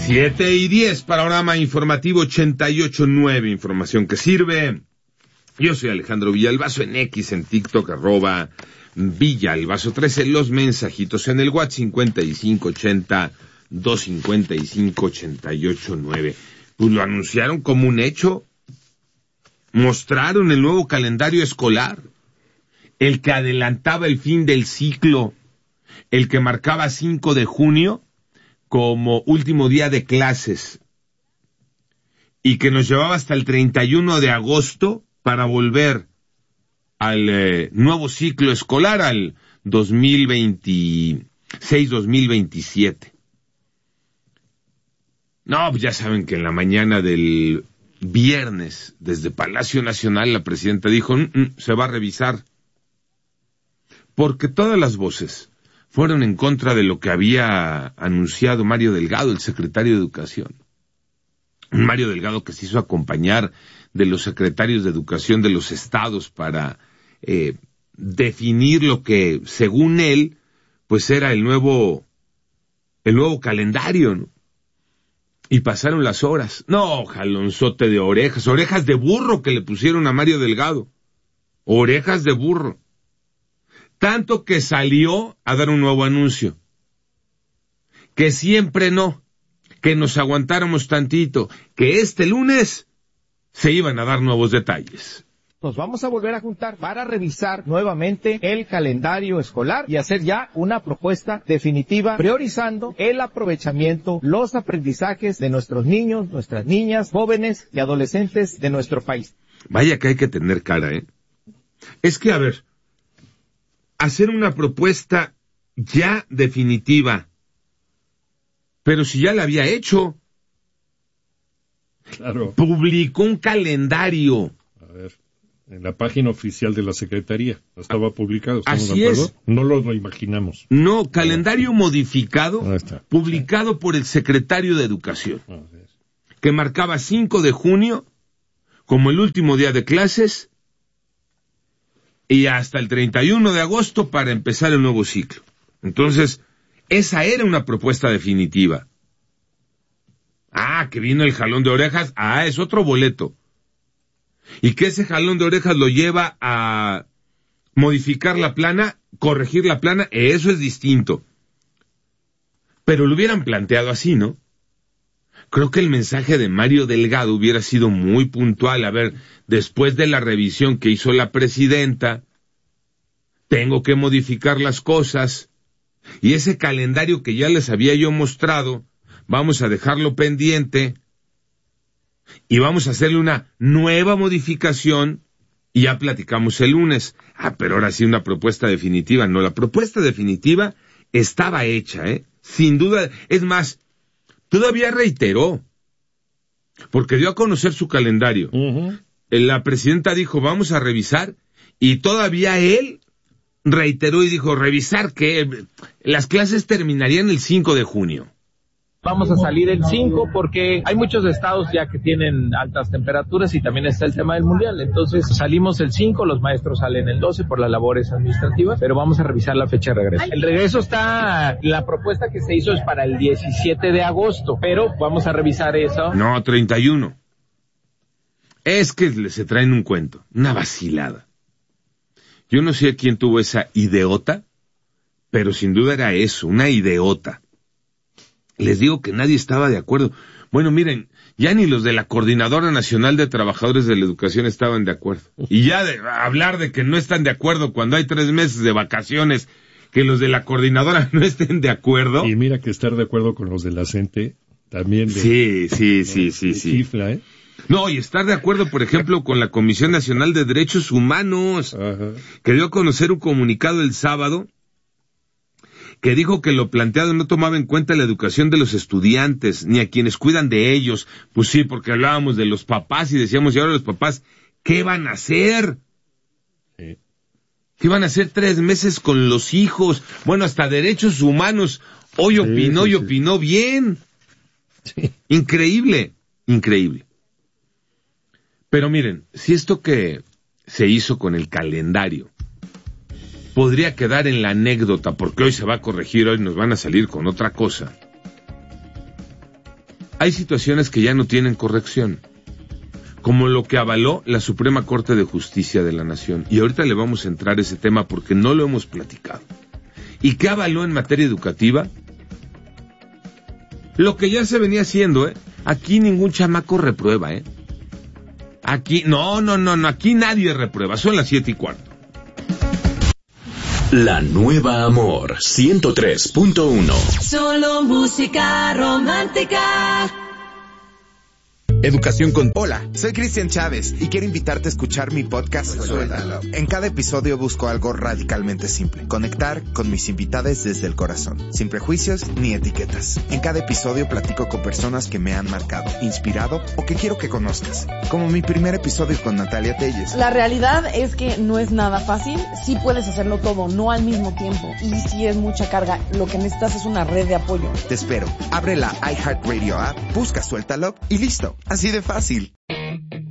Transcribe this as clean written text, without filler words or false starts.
7:10, panorama informativo 88.9, información que sirve. Yo soy Alejandro Villalbazo, en X, en TikTok, @Villalbazo13, los mensajitos en el WhatsApp 5580-255-88.9. Pues lo anunciaron como un hecho. Mostraron el nuevo calendario escolar, el que adelantaba el fin del ciclo, el que marcaba 5 de junio como último día de clases y que nos llevaba hasta el 31 de agosto para volver al nuevo ciclo escolar, al 2026-2027. No, pues ya saben que en la mañana del viernes, desde Palacio Nacional, la presidenta dijo, se va a revisar, porque todas las voces fueron en contra de lo que había anunciado Mario Delgado, el secretario de Educación. Mario Delgado que se hizo acompañar de los secretarios de Educación de los estados para definir lo que, según él, pues era el nuevo calendario, ¿no? Y pasaron las horas. No, jalonzote de orejas de burro que le pusieron a Mario Delgado. Orejas de burro. Tanto que salió a dar un nuevo anuncio. Que siempre no. Que nos aguantáramos tantito. Que este lunes se iban a dar nuevos detalles. Nos vamos a volver a juntar para revisar nuevamente el calendario escolar y hacer ya una propuesta definitiva, priorizando el aprovechamiento, los aprendizajes de nuestros niños, nuestras niñas, jóvenes y adolescentes de nuestro país. Vaya que hay que tener cara, ¿eh? Es que, a ver, hacer una propuesta ya definitiva, pero si ya la había hecho. Claro. Publicó un calendario. A ver, en la página oficial de la Secretaría estaba publicado. Así de acuerdo? Es. No lo imaginamos. No, calendario modificado, Está. publicado por el secretario de Educación, que marcaba 5 de junio como el último día de clases y hasta el 31 de agosto para empezar el nuevo ciclo. Entonces, esa era una propuesta definitiva. Que vino el jalón de orejas, es otro boleto. Y que ese jalón de orejas lo lleva a modificar la plana, corregir la plana, eso es distinto. Pero lo hubieran planteado así, ¿no? Creo que el mensaje de Mario Delgado hubiera sido muy puntual. A ver, después de la revisión que hizo la presidenta, tengo que modificar las cosas, y ese calendario que ya les había yo mostrado, vamos a dejarlo pendiente, y vamos a hacerle una nueva modificación, y ya platicamos el lunes. Pero ahora sí una propuesta definitiva. No, la propuesta definitiva estaba hecha, sin duda. Es más, todavía reiteró, porque dio a conocer su calendario. La presidenta dijo, vamos a revisar, y todavía él reiteró y dijo, revisar que las clases terminarían el 5 de junio. Vamos a salir el 5 porque hay muchos estados ya que tienen altas temperaturas y también está el tema del mundial. Entonces salimos el 5, los maestros salen el 12 por las labores administrativas, pero vamos a revisar la fecha de regreso. El regreso la propuesta que se hizo es para el 17 de agosto, pero vamos a revisar eso. No, 31. Es que se traen un cuento, una vacilada. Yo no sé quién tuvo esa ideota, pero sin duda era eso, una ideota. Les digo que nadie estaba de acuerdo. Bueno, miren, ya ni los de la Coordinadora Nacional de Trabajadores de la Educación estaban de acuerdo. Y ya hablar de que no están de acuerdo cuando hay 3 meses de vacaciones, que los de la Coordinadora no estén de acuerdo. Y mira que estar de acuerdo con los de la CENTE también. Sí. Chifla, ¿eh? No, y estar de acuerdo, por ejemplo, con la Comisión Nacional de Derechos Humanos, que dio a conocer un comunicado el sábado, que dijo que lo planteado no tomaba en cuenta la educación de los estudiantes, ni a quienes cuidan de ellos. Pues sí, porque hablábamos de los papás y decíamos, y ahora los papás, ¿qué van a hacer? Sí. ¿Qué van a hacer 3 meses con los hijos? Bueno, hasta Derechos Humanos hoy opinó y opinó bien. Sí. Increíble. Pero miren, si esto que se hizo con el calendario podría quedar en la anécdota, porque hoy se va a corregir, hoy nos van a salir con otra cosa. hay situaciones que ya no tienen corrección, como lo que avaló la Suprema Corte de Justicia de la Nación. Y ahorita le vamos a entrar a ese tema porque no lo hemos platicado. ¿Y qué avaló en materia educativa? Lo que ya se venía haciendo, Aquí ningún chamaco reprueba, Aquí, no, aquí nadie reprueba. Son las 7:15. La Nueva Amor 103.1. Solo música romántica. Educación con... Hola, soy Cristian Chávez y quiero invitarte a escuchar mi podcast Suéltalo. En cada episodio busco algo radicalmente simple: conectar con mis invitados desde el corazón, sin prejuicios ni etiquetas. En cada episodio platico con personas que me han marcado, inspirado o que quiero que conozcas, como mi primer episodio con Natalia Telles. La realidad es que no es nada fácil. Sí puedes hacerlo todo, no al mismo tiempo, y sí es mucha carga. Lo que necesitas es una red de apoyo. Te espero. Abre la iHeartRadio app, busca Suéltalo y listo. Así de fácil.